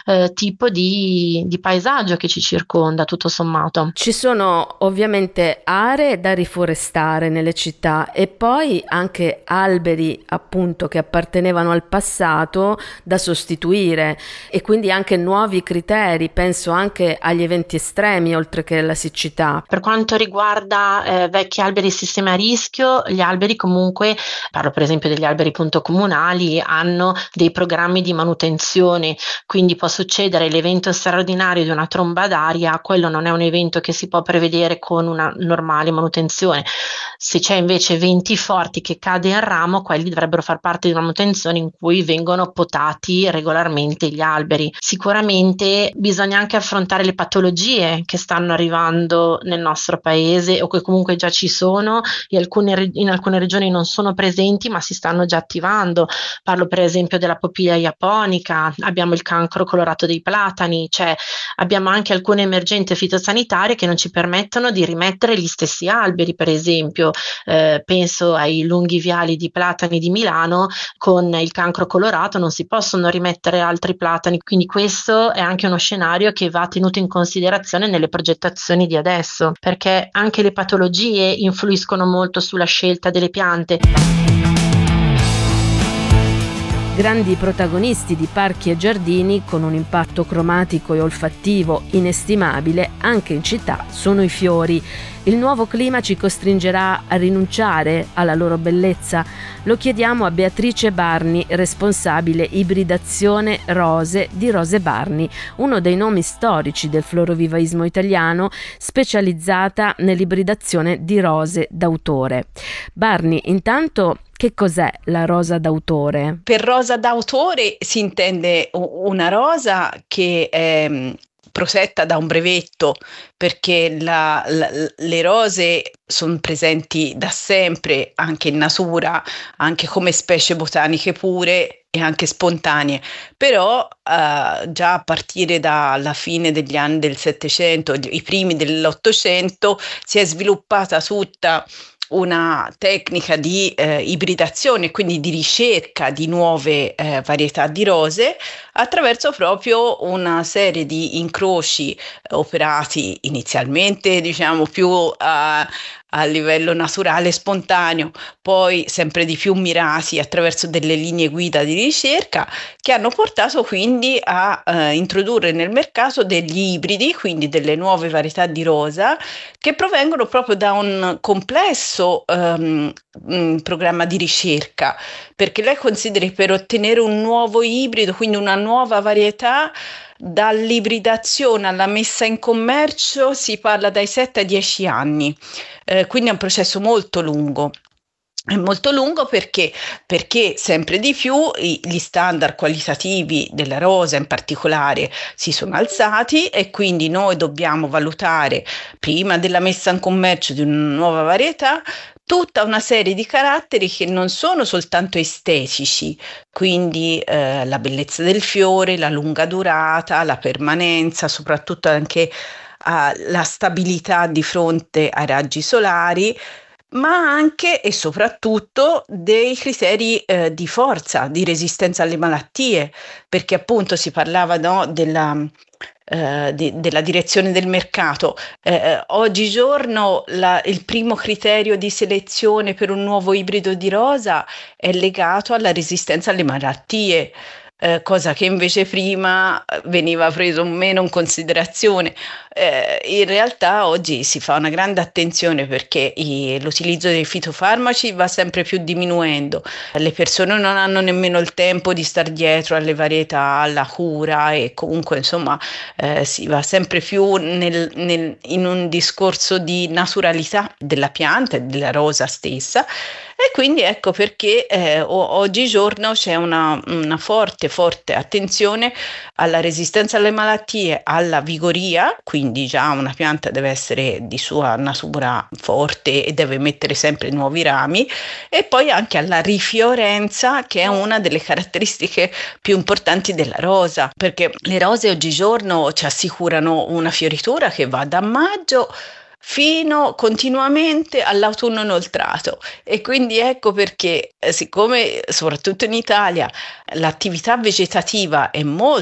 tipo di paesaggio che ci circonda, tutto sommato. Ci sono ovviamente aree da riforestare nelle città e poi anche alberi appunto che appartenevano al passato da sostituire e quindi anche nuovi criteri, penso anche agli eventi estremi oltre che alla siccità. Per quanto riguarda vecchi alberi e sistemi a rischio, gli alberi comunque, parlo per esempio degli alberi appunto comunali, hanno dei programmi di manutenzione, quindi può succedere l'evento straordinario di una tromba d'aria, quello non è un evento che si può prevedere con una normale manutenzione. Se c'è invece venti forti che cade il ramo, quelli dovrebbero far parte di una manutenzione in cui vengono potati regolarmente gli alberi. Sicuramente bisogna anche affrontare le patologie che stanno arrivando nel nostro paese o che comunque già ci sono e in alcune regioni non sono presenti ma si stanno già attivando. Parlo per esempio della papilla japonica, abbiamo il cancro colorato dei platani, cioè abbiamo anche alcune emergenze fitosanitarie che non ci permettono di rimettere gli stessi alberi, per esempio penso ai lunghi viali di platani di Milano, con il cancro colorato non si possono rimettere altri platani, quindi questo è anche uno scenario che va tenuto in considerazione nelle progettazioni di adesso, perché anche le patologie influiscono molto sulla scelta delle piante. Grandi protagonisti di parchi e giardini con un impatto cromatico e olfattivo inestimabile anche in città sono i fiori. Il nuovo clima ci costringerà a rinunciare alla loro bellezza? Lo chiediamo a Beatrice Barni, responsabile ibridazione rose di Rose Barni, uno dei nomi storici del florovivaismo italiano, specializzata nell'ibridazione di rose d'autore. Barni, intanto, che cos'è la rosa d'autore? Per rosa d'autore si intende una rosa che è protetta da un brevetto, perché le rose sono presenti da sempre anche in natura, anche come specie botaniche pure e anche spontanee, però già a partire dalla fine degli anni del Settecento, i primi dell'Ottocento, si è sviluppata tutta una tecnica di ibridazione, quindi di ricerca di nuove varietà di rose attraverso proprio una serie di incroci operati inizialmente, diciamo, più a livello naturale e spontaneo, poi sempre di più mirati attraverso delle linee guida di ricerca che hanno portato quindi a introdurre nel mercato degli ibridi, quindi delle nuove varietà di rosa che provengono proprio da un complesso programma di ricerca, perché lei consideri, per ottenere un nuovo ibrido, quindi una nuova varietà, dall'ibridazione alla messa in commercio si parla dai 7 ai 10 anni, quindi è un processo molto lungo. È molto lungo perché sempre di più gli standard qualitativi della rosa in particolare si sono alzati e quindi noi dobbiamo valutare, prima della messa in commercio di una nuova varietà, tutta una serie di caratteri che non sono soltanto estetici, quindi la bellezza del fiore, la lunga durata, la permanenza, soprattutto anche la stabilità di fronte ai raggi solari, ma anche e soprattutto dei criteri di forza, di resistenza alle malattie, perché appunto si parlava, no, della direzione del mercato. Oggigiorno il primo criterio di selezione per un nuovo ibrido di rosa è legato alla resistenza alle malattie. Cosa che invece prima veniva preso meno in considerazione. In realtà oggi si fa una grande attenzione perché l'utilizzo dei fitofarmaci va sempre più diminuendo. Le persone non hanno nemmeno il tempo di star dietro alle varietà, alla cura e comunque insomma si va sempre più in un discorso di naturalità della pianta e della rosa stessa. E quindi ecco perché oggigiorno c'è una forte attenzione alla resistenza alle malattie, alla vigoria, quindi già una pianta deve essere di sua natura forte e deve mettere sempre nuovi rami, e poi anche alla rifiorenza, che è una delle caratteristiche più importanti della rosa, perché le rose oggigiorno ci assicurano una fioritura che va da maggio fino continuamente all'autunno inoltrato, e quindi ecco perché siccome soprattutto in Italia l'attività vegetativa è molto